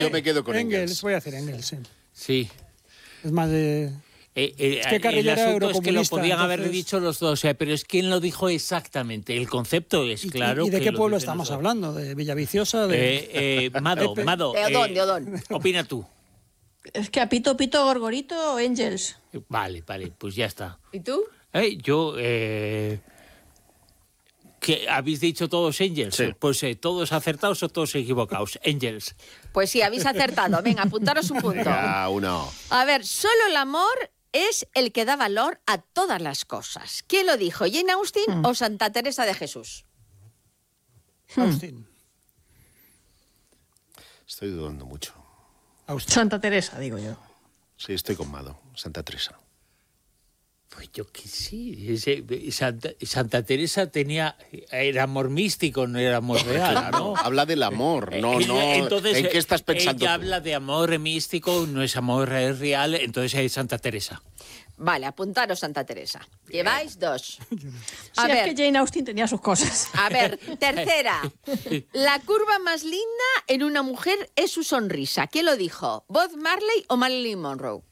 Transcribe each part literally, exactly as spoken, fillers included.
Yo me quedo con Engels. Engels. Voy a hacer Engels, sí. Sí. Es más de... Eh, eh, Es que el Carril era asunto es que lo eurocomunista, podían haber entonces- dicho los dos, o sea, pero es quién lo dijo exactamente. El concepto es ¿Y, claro. ¿Y de que qué lo pueblo dicen estamos los dos. hablando? ¿De Villaviciosa? De... Eh, eh, Mado, Pepe. Mado. De Odón, eh, de Odón. Opina tú. Es que a Pito, Pito, Gorgorito o Engels. Vale, vale, pues ya está. ¿Y tú? Eh, yo, eh, ¿qué habéis dicho todos Engels? Sí. Pues eh, todos acertados o todos equivocados. Engels. Pues sí, habéis acertado. Venga, apuntaros un punto. Ah, uno. A ver, solo el amor es el que da valor a todas las cosas. ¿Quién lo dijo? ¿Jane Austen Hmm. o Santa Teresa de Jesús? Austin. Estoy dudando mucho. Austin. Santa Teresa, digo yo. Sí, estoy con Mado. Santa Teresa. Pues yo que sí. Ese- Santa, Santa Teresa tenía, era amor místico, no era amor real, ¿no? Habla del amor, no, Eh, no. entonces, ¿En qué estás pensando Ella tú? habla de amor místico, no es amor real, entonces es Santa Teresa. Vale, apuntaros Santa Teresa. Lleváis dos. A Sí, ver, es que Jane Austen tenía sus cosas. a ver, tercera. La curva más linda en una mujer es su sonrisa. ¿Quién lo dijo? ¿Bob Marley o Marilyn Monroe?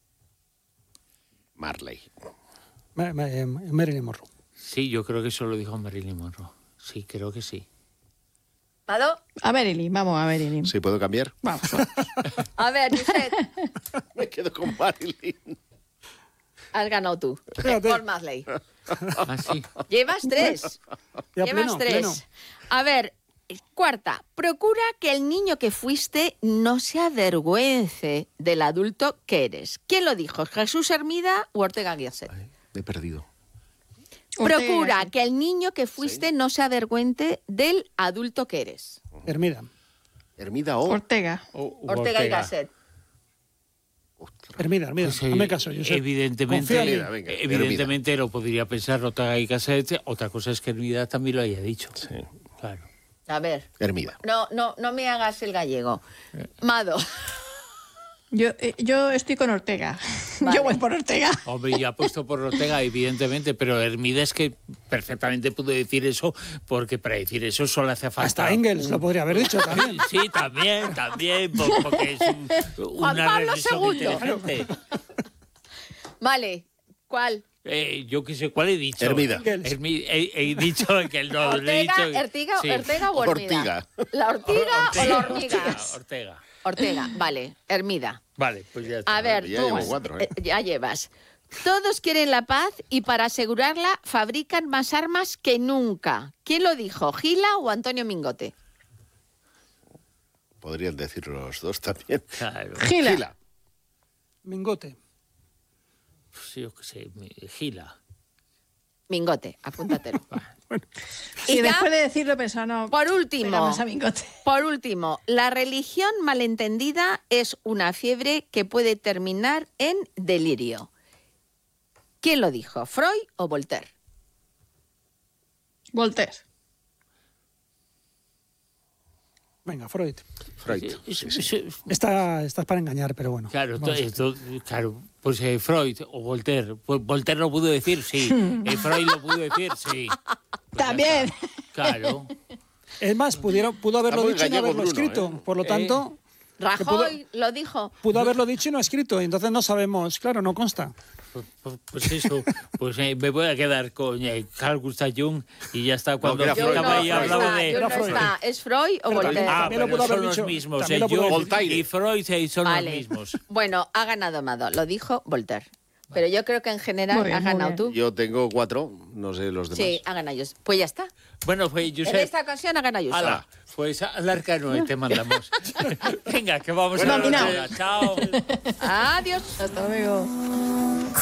Marley. Ma- ma- eh, Marilyn Monroe. Sí, yo creo que eso lo dijo Marilyn Monroe. Sí, creo que sí. ¿Mado? A Marilyn, vamos a Marilyn. ¿Sí puedo cambiar? Vamos. A ver, Josep, Me quedo con Marilyn. has ganado tú. Fíjate. Bob Marley. Ah, sí. Llevas tres. Ya, Llevas pleno, tres. pleno. A ver, cuarta. Procura que el niño que fuiste no se avergüence del adulto que eres. ¿Quién lo dijo? ¿Jesús Hermida o Ortega Gasset? Ay, me he perdido. Procura Ortega. que el niño que fuiste no se avergüence del adulto que eres. Hermida. Hermida O. Ortega. O- u Ortega, y Gasset. Hermida, Hermida. Pues, eh, Hazme caso, Josep. evidentemente, Confía en mí. Hermida, venga, evidentemente lo podría pensar Ortega y Gasset. Otra cosa es que Hermida también lo haya dicho. Sí. Claro. A ver, Hermida. no, no, no me hagas el gallego. Mado. Yo, eh, yo estoy con Ortega. Vale. Yo voy por Ortega. Hombre, ya puesto por Ortega, evidentemente, pero Hermida es que perfectamente pudo decir eso, porque para decir eso solo hace falta... Hasta Engels lo podría haber dicho también. Sí, también, también, po- porque es un, Juan una Pablo reflexión segundo. inteligente. Vale, ¿cuál? Eh, yo qué sé, ¿cuál he dicho? Hermida. Hermi- he, he dicho que el no, lo he Ortega, dicho... Ortega, sí. Ortega o Hermida. Ortiga. ¿La ortiga o la hormiga? Ortega, Ortega. Ortega, vale, Hermida. Vale, pues ya está. A ver, Ya tú, llevo cuatro, ¿eh? eh, ya llevas. Todos quieren la paz y para asegurarla fabrican más armas que nunca. ¿Quién lo dijo, Gila o Antonio Mingote? Podrían decir los dos también. Claro. Gila. Gila. Mingote. Pues yo qué sé, mi- Gila. Mingote, apúntatelo. Y Y ya, después de decirlo pensaba, no, por pega último, más a Mingote. por último, la religión malentendida es una fiebre que puede terminar en delirio. ¿Quién lo dijo, Freud o Voltaire? Voltaire. Venga, Freud. Freud. Sí, sí. Sí, Está, estás para engañar, pero bueno. Claro, Vamos a ver. esto- claro, pues eh, Freud o Voltaire. Pues Voltaire lo pudo decir, sí. Eh, Freud lo pudo decir, sí. Pues ya También. está. Claro. Es más, pudieron, pudo haberlo Está muy dicho y no gallego haberlo Bruno, escrito. ¿eh? Por lo tanto, Rajoy lo dijo. pudo haberlo dicho y no escrito. Y entonces no sabemos, claro, no consta. Pues, pues- pues eso, pues eh, me voy a quedar con eh, Carl Gustav Jung y ya está. Cuando que era Yo Freud. acaba no, y no hablaba está, de... yo no Era Freud. está. ¿Es Freud o Pero Voltaire? Ah, También lo pero pudo haber son dicho- los mismos. también eh, lo pudo Jung haber dicho. y Freud eh, son Vale. los mismos. Bueno, ha ganado Amado, lo dijo Voltaire. Pero yo creo que en general Muy bien, has muy ganado bien. tú. Yo tengo cuatro, no sé los demás. Sí, ha ganado yo. Pues ya está. Bueno, pues En Josep... esta ocasión ha ganado yo. Hala, pues al arcano y te mandamos. Venga, que vamos Bueno, a la nominado. hora. Chao. Adiós. Hasta luego.